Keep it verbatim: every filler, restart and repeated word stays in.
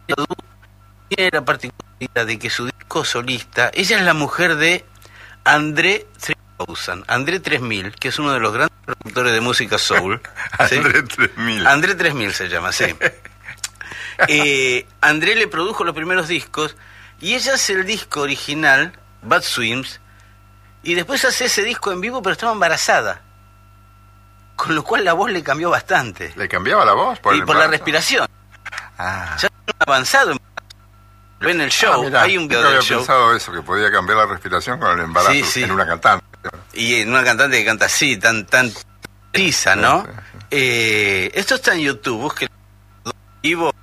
tiene la particularidad de que su disco solista, ella es la mujer de André tres mil, André tres mil, que es uno de los grandes productores de música soul. ¿Sí? André tres mil. André tres mil se llama, sí. eh, André le produjo los primeros discos y ella hace el disco original, Bad Swims, y después hace ese disco en vivo, pero estaba embarazada. Con lo cual la voz le cambió bastante. ¿Le cambiaba la voz? Por y el por la embarazo? respiración. Ah. Ya avanzado. Lo ven en el show, Ah, mirá, hay un video nunca del había show. pensado eso, que podía cambiar la respiración con el embarazo Sí, sí. en una cantante. Y en una cantante que canta así, tan tan precisa, ¿no? Sí, sí, sí. Eh, esto está en YouTube, busquen vivo.